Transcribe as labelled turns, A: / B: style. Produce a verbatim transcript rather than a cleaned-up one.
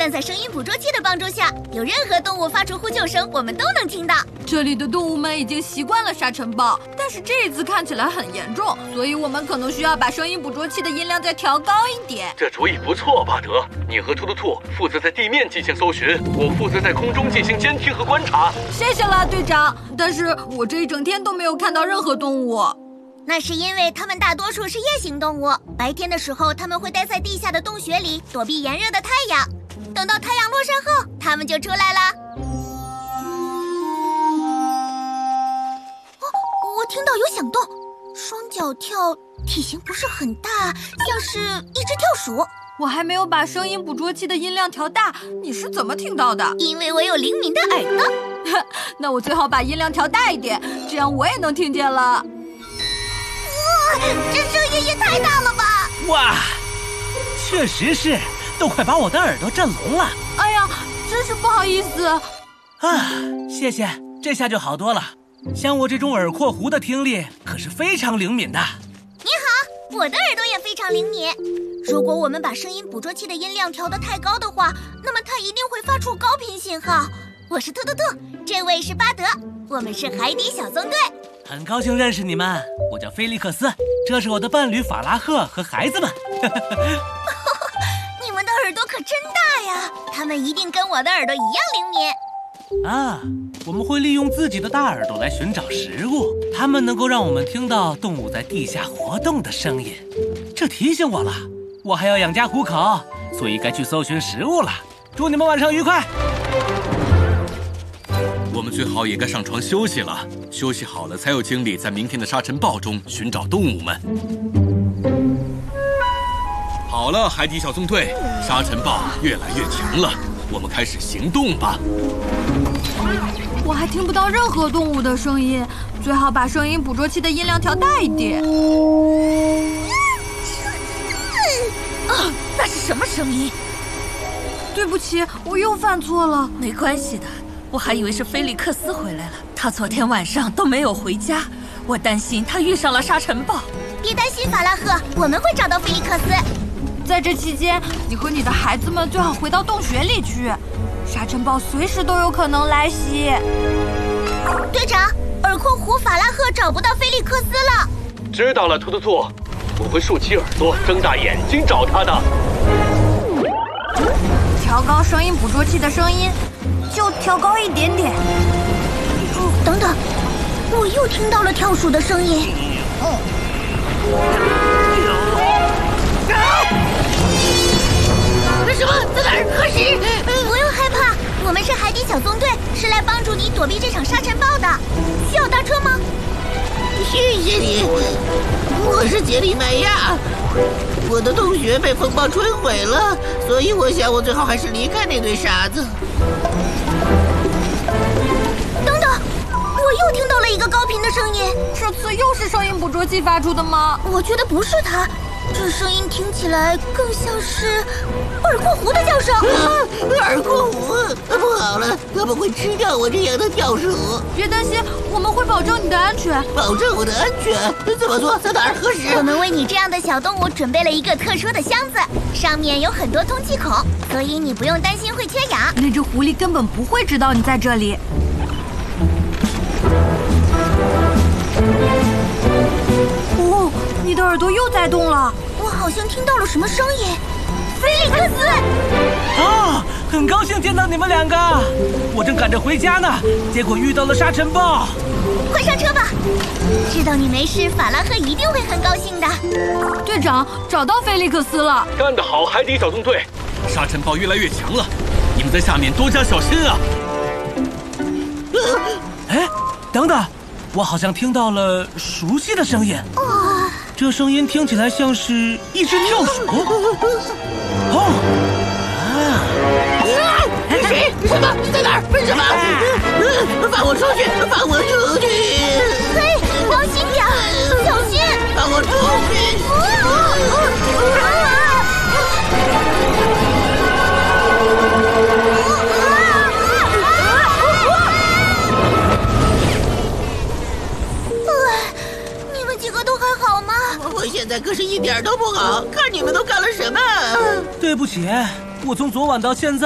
A: 但在声音捕捉器的帮助下，有任何动物发出呼救声，我们都能听到。
B: 这里的动物们已经习惯了沙尘暴，但是这一次看起来很严重，所以我们可能需要把声音捕捉器的音量再调高一点。
C: 这主意不错，巴德。你和兔兔兔负责在地面进行搜寻，我负责在空中进行监听和观察。
B: 谢谢了，队长。但是我这一整天都没有看到任何动物。
A: 那是因为它们大多数是夜行动物，白天的时候它们会待在地下的洞穴里躲避炎热的太阳，等到太阳落山后，它们就出来了。哦，我听到有响动，双脚跳，体型不是很大，像是一只跳鼠。
B: 我还没有把声音捕捉器的音量调大，你是怎么听到的？
A: 因为我有灵敏的耳朵。
B: 那我最好把音量调大一点，这样我也能听见了。
A: 哇，这声音也太大了吧！
D: 哇，确实是，都快把我的耳朵震聋了。
B: 哎呀，真是不好意思。
D: 啊，谢谢，这下就好多了。像我这种耳廓狐的听力可是非常灵敏的。
A: 你好，我的耳朵也非常灵敏。如果我们把声音捕捉器的音量调得太高的话，那么它一定会发出高频信号。我是兔兔兔，这位是巴德，我们是海底小纵队。
D: 很高兴认识你们，我叫菲利克斯，这是我的伴侣法拉赫和孩子们。
A: 你们的耳朵可真大呀，他们一定跟我的耳朵一样灵敏。
D: 啊，我们会利用自己的大耳朵来寻找食物，它们能够让我们听到动物在地下活动的声音。这提醒我了，我还要养家糊口，所以该去搜寻食物了。祝你们晚上愉快。
C: 我们最好也该上床休息了，休息好了才有精力在明天的沙尘暴中寻找动物们。好了，海底小纵队，沙尘暴越来越强了，我们开始行动吧。
B: 我还听不到任何动物的声音，最好把声音捕捉器的音量调大一点。
E: 啊，那是什么声音？
B: 对不起，我又犯错了。
E: 没关系的，我还以为是菲利克斯回来了，他昨天晚上都没有回家，我担心他遇上了沙尘暴。
A: 别担心，法拉赫，我们会找到菲利克斯。
B: 在这期间，你和你的孩子们最好回到洞穴里去，沙尘暴随时都有可能来袭。
A: 队长，耳廓狐法拉赫找不到菲利克斯了。
C: 知道了，兔兔兔，我会竖起耳朵，睁大眼睛找他的。
B: 调高声音捕捉器的声音，就调高一点点。
A: 哦，等等，我又听到了跳鼠的声音。哦。
E: 什么？在哪儿？何时？
A: 不用害怕，我们是海底小纵队，是来帮助你躲避这场沙尘暴的。需要搭车吗？
F: 谢谢你，我是杰里麦亚。我的洞穴被风暴吹毁了，所以我想我最好还是离开那堆沙子。
A: 等等，我又听到了一个高频的声音。
B: 这次又是声音捕捉器发出的吗？
A: 我觉得不是它，这声音听起来更像是耳廓狐的叫声。
F: 啊，耳廓狐，不好了，他们会吃掉我这样的跳鼠。
B: 别担心，我们会保证你的安全。
F: 保证我的安全？怎么做？在哪儿？何时？
A: 我们为你这样的小动物准备了一个特殊的箱子，上面有很多通气孔，所以你不用担心会缺氧。
B: 那只狐狸根本不会知道你在这里。哦，你的耳朵又在动了。
A: 我好像听到了什么声音。菲利克斯！
D: 啊，很高兴见到你们两个。我正赶着回家呢，结果遇到了沙尘暴。
A: 快上车吧！知道你没事，法拉赫一定会很高兴的。
B: 队长，找到菲利克斯了。
C: 干得好，海底小纵队！沙尘暴越来越强了，你们在下面多加小心啊！
D: 哎，等等，我好像听到了熟悉的声音。
A: 哦，
D: 这声音听起来像是一只跳鼠。哦，啊！
F: 是谁？什么？你在哪儿？为什么？放我出去！放我出去！
A: 嘿，小心点，小心！
F: 放我出去！
A: 你们几个都还好吗？
F: 我现在可是一点都不好，看你们都干了什么！
D: 对不起，我从昨晚到现在